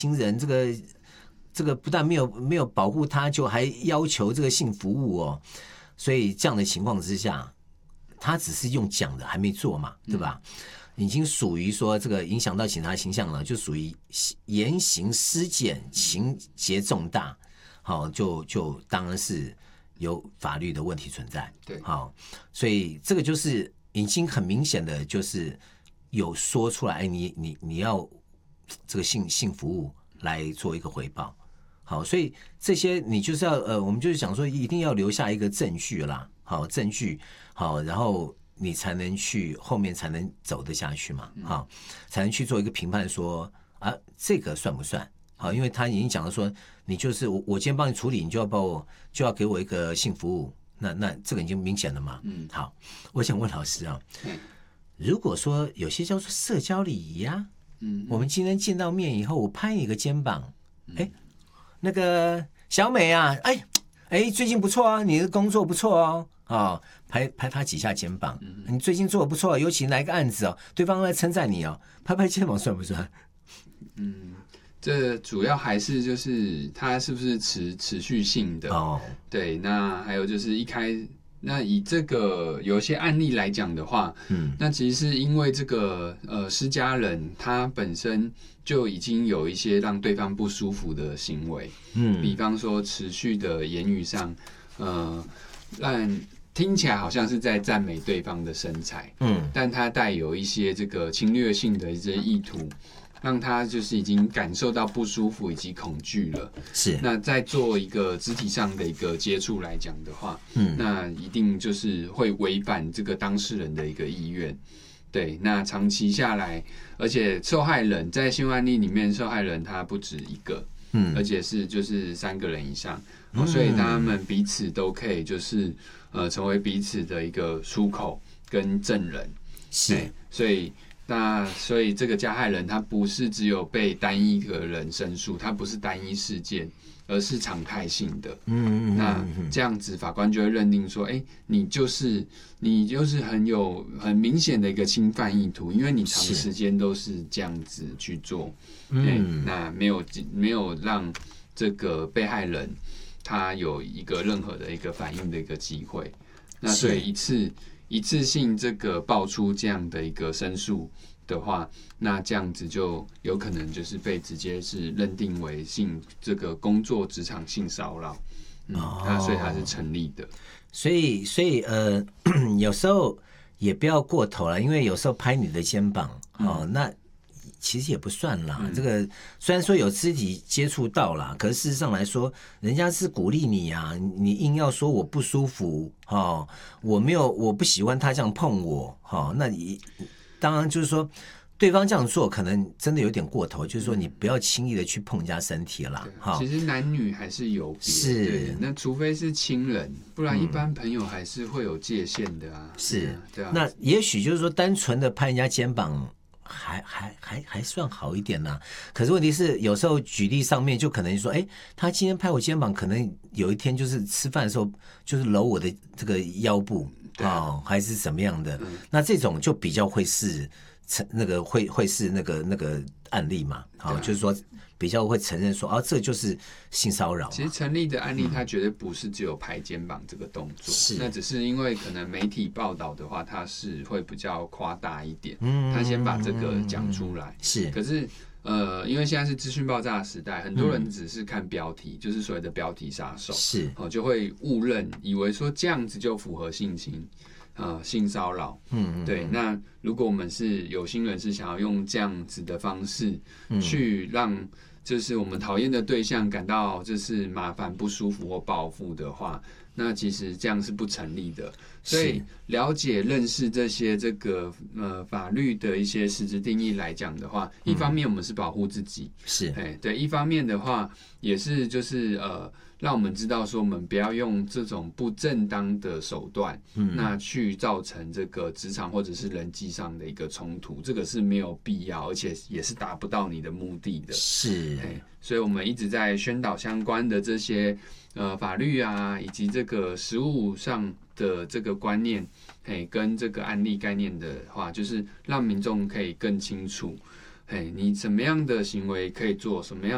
行人这个不但没有保护他，就还要求这个性服务哦，所以这样的情况之下，他只是用讲的，还没做嘛，对吧？已经属于说这个影响到警察形象了，就属于言行失检，情节重大，好，就当然是有法律的问题存在。 对， 好，所以这个就是已经很明显的，就是有说出来，你要这个性服务来做一个回报。好，所以这些你就是要我们就是想说，一定要留下一个证据啦，好，证据好，然后你才能去后面才能走得下去嘛，好，才能去做一个评判说啊，这个算不算？好，因为他已经讲了说，你就是我今天帮你处理，你就要给我一个性服务，那这个已经明显了嘛。好，我想问老师啊，如果说有些叫做社交礼仪啊，我们今天见到面以后，我拍你个肩膀，那个小美啊，最近不错啊，你的工作不错哦，拍他几下肩膀，你最近做的不错，尤其来个案子哦，对方来称赞你哦，拍肩膀算不算？ 这主要还是就是它是不是持续性的哦？对，那还有就是那以这个有一些案例来讲的话，那其实是因为这个施加人他本身就已经有一些让对方不舒服的行为，比方说持续的言语上，让听起来好像是在赞美对方的身材，但他带有一些这个侵略性的一些意图。让他就是已经感受到不舒服以及恐惧了。是。那在做一个肢体上的一个接触来讲的话，那一定就是会违反这个当事人的一个意愿。对，那长期下来，而且受害人在新闻案例里面，受害人他不止一个，而且是就是3个人以上，所以他们彼此都可以就是成为彼此的一个出口跟证人。是，所以这个加害人他不是只有被单一个人申诉，他不是单一事件，而是常态性的。那这样子法官就会认定说，你就是很明显的一个侵犯意图，因为你长时间都是这样子去做，那没有让这个被害人他有一个任何的一个反应的一个机会。那所以一次性这个爆出这样的一个申诉的话，那这样子就有可能就是被直接是认定为这个工作职场性骚扰，那所以它是成立的。 所以有时候也不要过头了，因为有时候拍你的肩膀，那其实也不算啦。这个虽然说有肢体接触到啦，可是事实上来说，人家是鼓励你啊，你硬要说我不舒服，我不喜欢他这样碰我，那你当然就是说，对方这样做可能真的有点过头，就是说你不要轻易的去碰人家身体啦。 其实男女还是有别，是那除非是亲人，不然一般朋友还是会有界限的啊。 是，对啊。那也许就是说，单纯的拍人家肩膀。还算好一点啦，可是问题是有时候举例上面就可能说，他今天拍我肩膀，可能有一天就是吃饭的时候就是搂我的这个腰部还是怎么样的，那这种就比较会是会是那个案例嘛，就是说比较会承认说这就是性骚扰。 其实成立的案例，它绝对不是只有拍肩膀这个动作，那只是因为可能媒体报道的话，它是会比较夸大一点，他先把这个讲出来。是，可是因为现在是资讯爆炸的时代，很多人只是看标题，就是所谓的标题杀手，是就会误认，以为说这样子就符合性骚扰。对。那如果我们是有心人士，想要用这样子的方式去让就是我们讨厌的对象感到就是麻烦、不舒服或报复的话，那其实这样是不成立的。所以了解、认识这些法律的一些实质定义来讲的话，一方面我们是保护自己，是对；一方面的话也是就是让我们知道说，我们不要用这种不正当的手段，那去造成这个职场或者是人际上的一个冲突，这个是没有必要，而且也是达不到你的目的的。是，所以我们一直在宣导相关的这些法律啊，以及这个实务上的这个观念，跟这个案例概念的话，就是让民众可以更清楚，你什么样的行为可以做，什么样